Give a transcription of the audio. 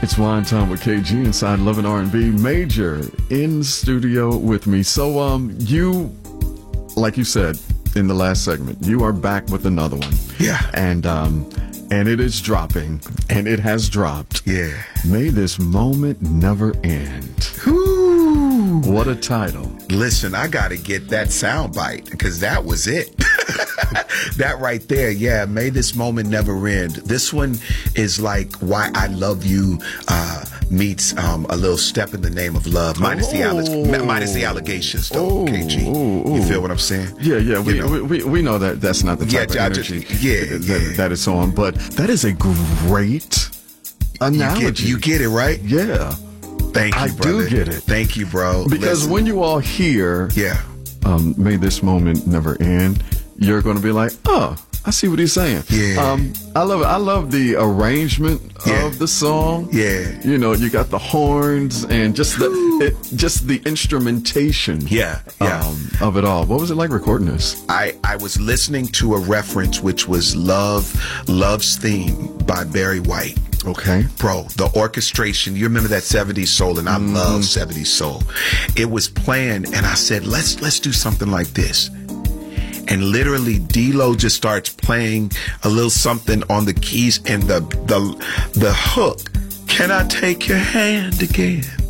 It's Wine Time with KG inside Love and R&B. Major in the studio with me. So, you, like you said in the last segment, you are back with another one. Yeah. And it is dropping, and it has dropped. Yeah. May This Moment Never End. Ooh. What a title. Listen, I got to get that sound bite because that was it. That right there. Yeah. May This Moment Never End. This one is like Why I Love You meets a little Step in the Name of Love minus the allegations though, KG. You feel what I'm saying? Yeah. We know that that's not the type of energy that it's on, but that is a great analogy. You get it, right? Yeah. Thank you, I brother. do get it. Thank you, bro. Because when you all hear, May This Moment Never End, you're going to be like, oh, I see what he's saying. Yeah. I love it. I love the arrangement of the song. Yeah. You know, you got the horns and just the instrumentation. Of it all. What was it like recording this? I was listening to a reference which was Love's Theme by Barry White. Okay. Bro, the orchestration, you remember that 70s soul, and I love 70s soul. It was playing, and I said, let's do something like this. And literally, D-Lo just starts playing a little something on the keys, and the hook, can I take your hand again?